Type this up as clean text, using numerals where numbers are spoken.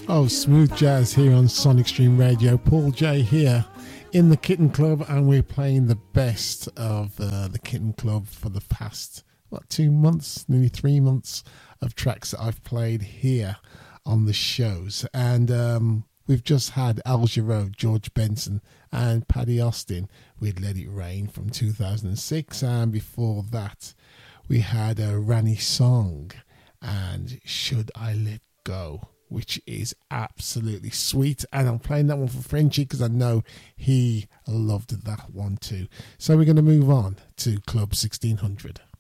Oh, smooth jazz here on Sonic Stream Radio. Paul J here in the Kitten Club, and we're playing the best of the Kitten Club for the past, 2 months, nearly 3 months of tracks that I've played here on the shows. And we've just had Al Jarreau, George Benson, and Paddy Austin with Let It Rain from 2006. And before that, we had Rani Song and Should I Let Go, which is absolutely sweet. And I'm playing that one for Frenchie because I know he loved that one too. So we're going to move on to Club 1600.